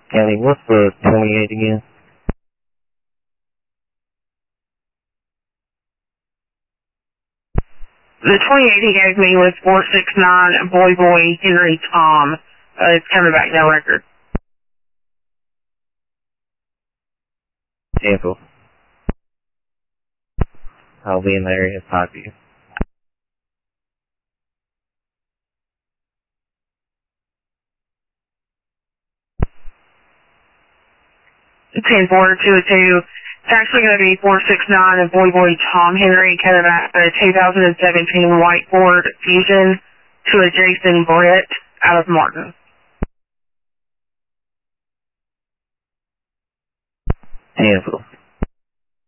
Annie, what's the 28 again? The 28 he gave me was 469 Boy Henry Tom. It's coming back, no record. Cancel. I'll be in the area to talk to you. It's 10-4-2-2. It's actually going to be 469 and Boy Tom Henry coming back a 2017 white Ford Fusion to a Jason Brett out of Martin. Cancel.